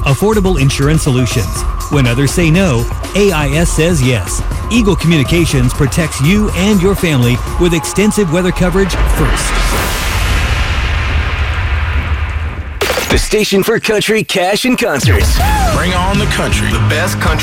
affordable insurance solutions. When others say no, AIS says yes. Eagle Communications protects you and your family with extensive weather coverage first. The station for country, cash, and concerts. Bring on the country. The best country